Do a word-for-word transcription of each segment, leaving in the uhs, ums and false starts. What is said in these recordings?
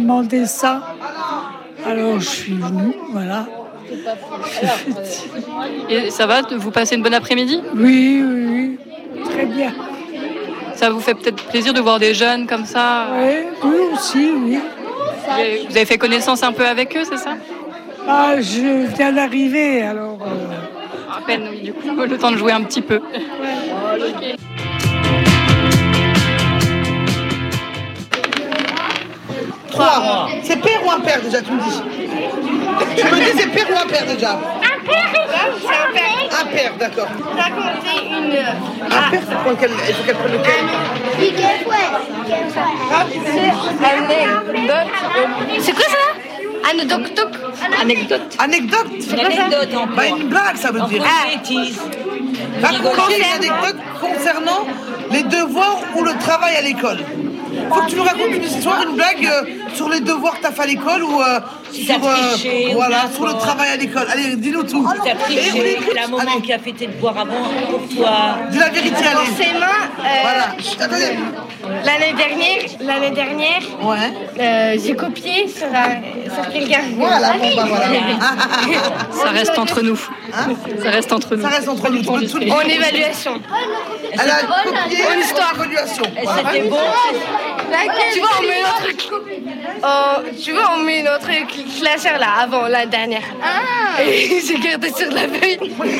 demandé ça. Alors je suis venue, voilà. Et ça va, vous passez une bonne après-midi ? Oui, oui, oui, très bien. Ça vous fait peut-être plaisir de voir des jeunes comme ça ? Oui, oui aussi, oui. Vous avez fait connaissance un peu avec eux, c'est ça ? Ah, je viens d'arriver, alors... Euh... À peine, oui, du coup, le temps de jouer un petit peu. Ouais. Okay. Trois. C'est père ou impair déjà, tu me dis? Tu me dis c'est père ou impair déjà? Impair, c'est un père. Impair, d'accord. Raconter une... Impair, c'est pour lequel? Il faut qu'elle prenne lequel? C'est quoi ça? Anecdote. Anecdote. Anecdote? C'est quoi ça? Bah une blague, ça veut dire. Ah. Raconter une anecdote concernant les devoirs ou le travail à l'école. Faut que tu nous racontes une histoire, une blague euh, sur les devoirs que t'as fait à l'école ou euh, sur, euh, voilà, sur le travail à l'école. Allez, dis-nous tout. Tu as triché, c'est la maman qui a fait tes devoirs avant pour toi. Dis la vérité, allez. Forcément, euh, Voilà. Chut, attendez. l'année dernière, l'année dernière, Ouais. euh, j'ai copié sur, un, sur quelqu'un. Voilà, bon bah voilà. Ça reste entre nous. Hein? Ça reste entre nous. Ça reste entre nous. Tu peux tout le dire. En évaluation. Elle a copié En histoire. en évaluation. Et c'était bon. Tu vois, on met notre... Oh, tu vois, on met notre classeur là, avant, la dernière. Ah. Et j'ai gardé sur la feuille.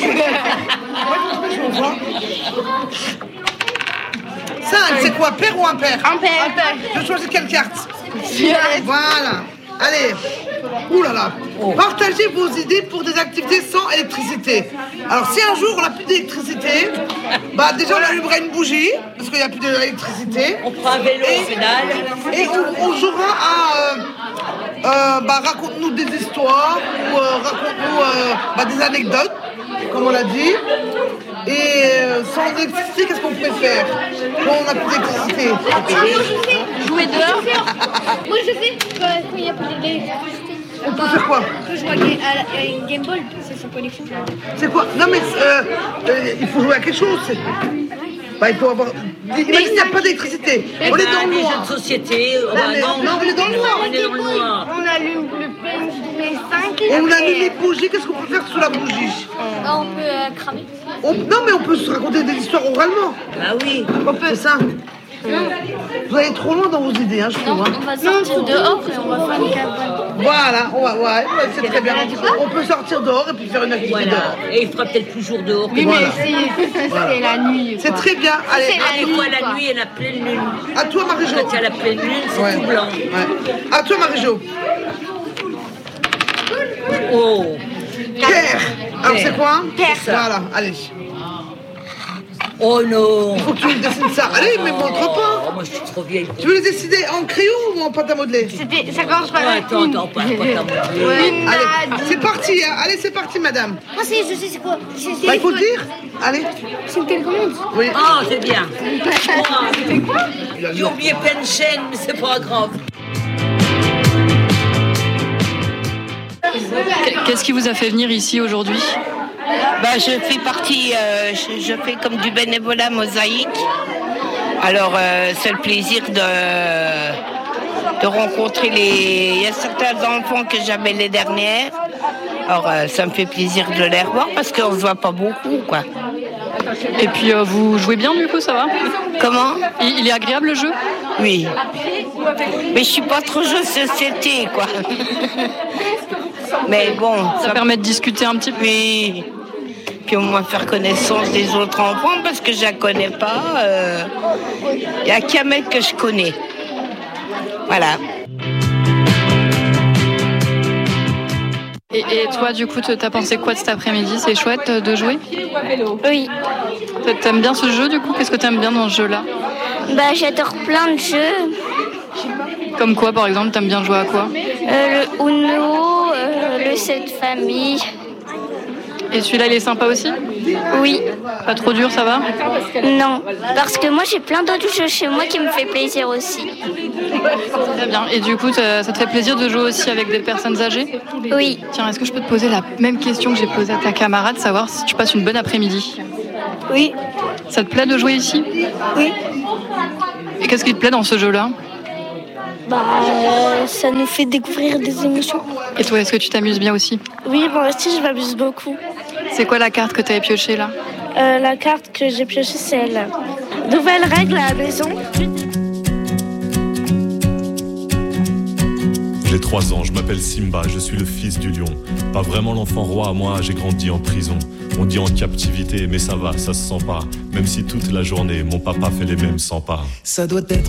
Cinq, c'est quoi, père ou impair? Impair. Je choisis quelle carte? Voilà. Allez. Ouh là là. Partagez vos idées pour des activités sans électricité. Alors si un jour on n'a plus d'électricité, bah déjà on allumera une bougie parce qu'il n'y a plus d'électricité. On prend un vélo au final. Et on, on jouera à euh, euh, bah, raconte-nous des histoires ou euh, raconte-nous euh, bah, des anecdotes, comme on l'a dit. Et euh, sans électricité, qu'est-ce qu'on peut faire quand on n'a plus d'électricité? Jouer dehors. Moi je sais quand il n'y a plus d'électricité. On peut faire quoi? On peut jouer à une Game Boy, c'est son connexion. C'est quoi? Non mais euh, euh, il faut jouer à quelque chose. C'est... Bah il faut avoir... Imagine il n'y a pas d'électricité. On est dans le Des jeux noir. de société. Non, mais- non, on est dans le noir. On est dans le noir. On allume le P S cinq. On allume les bougies, qu'est-ce qu'on peut faire sous la bougie? On peut euh, cramer. On- Non mais on peut se raconter des histoires oralement. Ah oui. On peut ça. Vous allez trop loin dans vos idées, hein, je trouve. Hein. On va sortir dehors et on va faire une cabane. Voilà, on va, ouais, ouais, c'est très bien. On peut sortir dehors et puis faire une activité Voilà. dehors. Et il fera peut-être plus jour dehors. Oui, Voilà. mais c'est Voilà. c'est la nuit. C'est très bien. Allez, C'est Des fois la nuit et la pleine lune. à toi Marie-Jo. Quand il y a la pleine lune, c'est Ouais. tout blanc. Ouais. À toi Marie-Jo. Oh. Père. Alors c'est quoi? Père. Voilà, allez. Oh non. Faut que tu me dessines ça. Allez, mais montre pas. Oh, moi je suis trop vieille. Tu veux les décider en crayon ou en pâte à modeler? C'était, ça commence par Oh, un attends, attends, pas, pas ta moitié. Une Allez, a c'est parti, hein. Allez, c'est parti, madame. Moi, c'est, je sais c'est quoi. C'est, c'est, Bah, il faut le dire. Allez. c'est une télécommande. Oui. Oh, c'est bien. C'est quoi? J'ai oublié plein de chaînes, mais c'est pas grave. Qu'est-ce qui vous a fait venir ici aujourd'hui ? Bah, je fais partie, euh, je, je fais comme du bénévolat mosaïque. Alors, euh, c'est le plaisir de, de rencontrer les... Il y a certains enfants que j'avais les dernières. Alors, euh, ça me fait plaisir de les revoir parce qu'on ne se voit pas beaucoup, quoi. Et puis euh, vous jouez bien du coup, ça va ? Comment ? il, il est agréable le jeu ? Oui. Mais je suis pas trop jeu de société, quoi. Mais bon, Ça permet de discuter un petit peu. Oui. Puis au moins faire connaissance des autres enfants parce que je la connais pas. Il n'y a qu'un mec que je connais. Voilà. Et, et toi, du coup, t'as pensé quoi de cet après-midi ? C'est chouette euh, de jouer ? Oui, T'aimes bien ce jeu, du coup ? Qu'est-ce que t'aimes bien dans ce jeu-là ? bah j'adore plein de jeux. Comme quoi, par exemple, t'aimes bien jouer à quoi ? Euh, le Uno, euh, le sept famille. Et celui-là, il est sympa aussi ? Oui, Pas trop dur, ça va ? non, parce que moi j'ai plein d'autres jeux chez moi qui me fait plaisir aussi. Très bien. Et du coup, ça ça te fait plaisir de jouer aussi avec des personnes âgées ? Oui, Tiens, est-ce que je peux te poser la même question que j'ai posée à ta camarade, savoir si tu passes une bonne après-midi ? oui, Ça te plaît de jouer ici ? oui. Et qu'est-ce qui te plaît dans ce jeu-là ? Bah, euh, ça nous fait découvrir des émotions. Et toi, est-ce que tu t'amuses bien aussi? Oui, moi aussi, je m'amuse beaucoup. C'est quoi la carte que tu avais piochée là? Euh, la carte que j'ai piochée, c'est elle. Nouvelles règles à la maison. J'ai trois ans, je m'appelle Simba, je suis le fils du lion. Pas vraiment l'enfant roi, moi j'ai grandi en prison. On dit en captivité, mais ça va, ça se sent pas. Même si toute la journée, mon papa fait les mêmes cent pas. Ça doit être